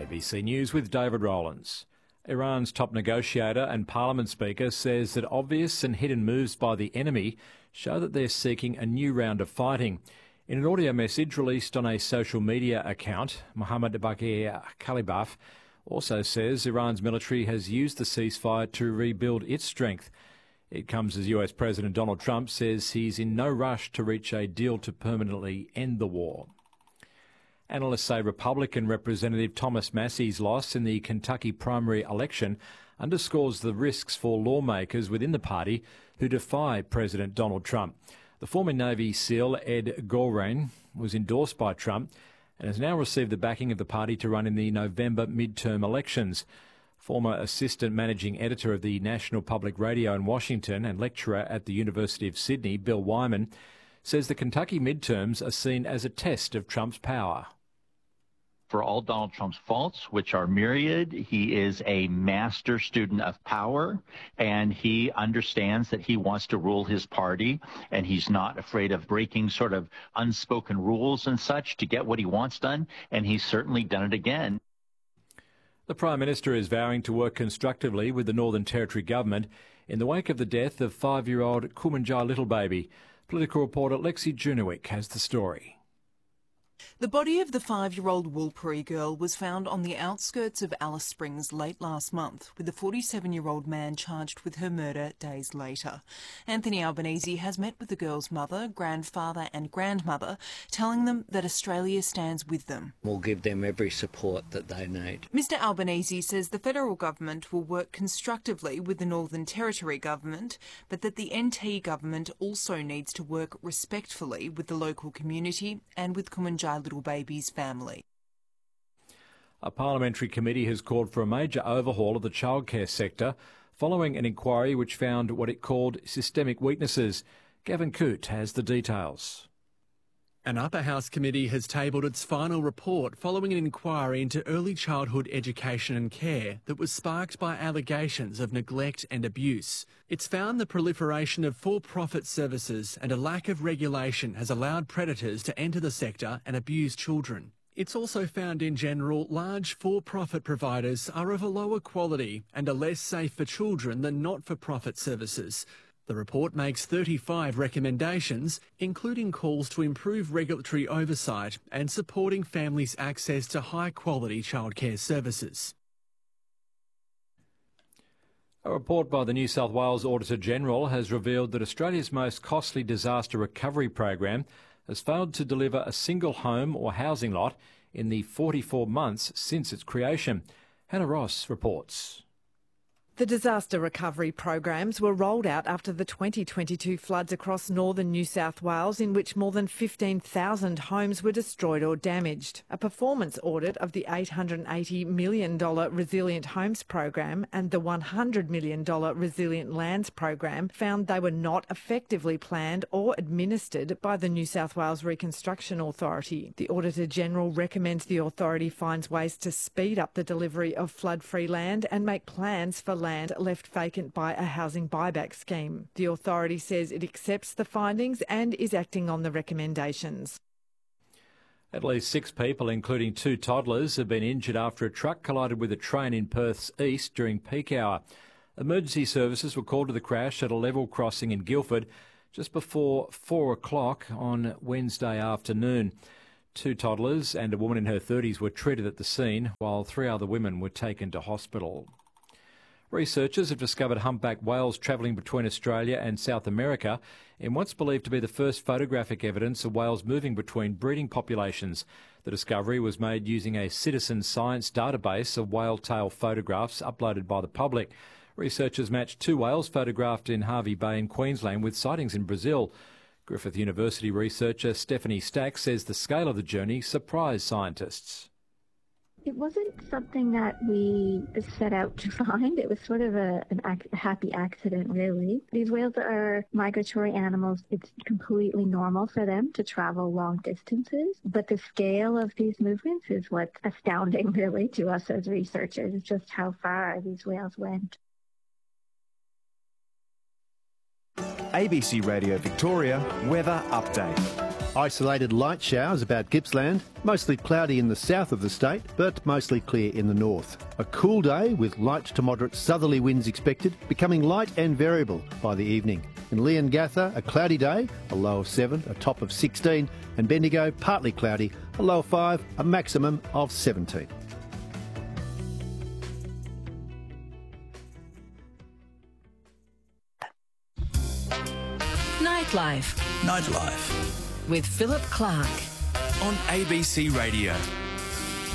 ABC News with David Rowlands. Iran's top negotiator and parliament speaker says that obvious and hidden moves by the enemy show that they're seeking a new round of fighting. In an audio message released on a social media account, Mohammad Bagher Khalibaf also says Iran's military has used the ceasefire to rebuild its strength. It comes as US President Donald Trump says he's in no rush to reach a deal to permanently end the war. Analysts say Republican Representative Thomas Massey's loss in the Kentucky primary election underscores the risks for lawmakers within the party who defy President Donald Trump. The former Navy SEAL Ed Gorein was endorsed by Trump and has now received the backing of the party to run in the November midterm elections. Former assistant managing editor of the National Public Radio in Washington and lecturer at the University of Sydney, Bill Wyman, says the Kentucky midterms are seen as a test of Trump's power. For all Donald Trump's faults, which are myriad, he is a master student of power, and he understands that he wants to rule his party, and he's not afraid of breaking sort of unspoken rules and such to get what he wants done, and he's certainly done it again. The Prime Minister is vowing to work constructively with the Northern Territory government in the wake of the death of 5-year-old Kumanjai Littlebaby. Political reporter Lexi Junowick has the story. The body of the 5-year-old Woolpiri girl was found on the outskirts of Alice Springs late last month, with the 47-year-old man charged with her murder days later. Anthony Albanese has met with the girl's mother, grandfather and grandmother, telling them that Australia stands with them. We'll give them every support that they need. Mr Albanese says the federal government will work constructively with the Northern Territory government, but that the NT government also needs to work respectfully with the local community and with Kumanjai Littlebaby's family. A parliamentary committee has called for a major overhaul of the childcare sector following an inquiry which found what it called systemic weaknesses. Gavin Coote has the details. An upper house committee has tabled its final report following an inquiry into early childhood education and care that was sparked by allegations of neglect and abuse. It's found the proliferation of for-profit services and a lack of regulation has allowed predators to enter the sector and abuse children. It's also found in general large for-profit providers are of a lower quality and are less safe for children than not-for-profit services. The report makes 35 recommendations, including calls to improve regulatory oversight and supporting families' access to high-quality childcare services. A report by the New South Wales Auditor-General has revealed that Australia's most costly disaster recovery program has failed to deliver a single home or housing lot in the 44 months since its creation. Hannah Ross reports. The disaster recovery programs were rolled out after the 2022 floods across northern New South Wales, in which more than 15,000 homes were destroyed or damaged. A performance audit of the $880 million Resilient Homes program and the $100 million Resilient Lands program found they were not effectively planned or administered by the New South Wales Reconstruction Authority. The Auditor-General recommends the authority finds ways to speed up the delivery of flood-free land and make plans for land left vacant by a housing buyback scheme. The authority says it accepts the findings and is acting on the recommendations. At least 6 people, including 2 toddlers, have been injured after a truck collided with a train in Perth's east during peak hour. Emergency services were called to the crash at a level crossing in Guildford just before 4 o'clock on Wednesday afternoon. 2 toddlers and a woman in her 30s were treated at the scene, while 3 other women were taken to hospital. Researchers have discovered humpback whales travelling between Australia and South America in what's believed to be the first photographic evidence of whales moving between breeding populations. The discovery was made using a citizen science database of whale tail photographs uploaded by the public. Researchers matched 2 whales photographed in Hervey Bay in Queensland with sightings in Brazil. Griffith University researcher Stephanie Stack says the scale of the journey surprised scientists. It wasn't something that we set out to find. It was sort of a happy accident, really. These whales are migratory animals. It's completely normal for them to travel long distances. But the scale of these movements is what's astounding, really, to us as researchers, just how far these whales went. ABC Radio Victoria Weather Update. Isolated light showers about Gippsland, mostly cloudy in the south of the state, but mostly clear in the north. A cool day with light to moderate southerly winds expected, becoming light and variable by the evening. In Leongatha, a cloudy day, a low of 7, a top of 16, and Bendigo, partly cloudy, a low of 5, a maximum of 17. Nightlife with Philip Clark on ABC Radio.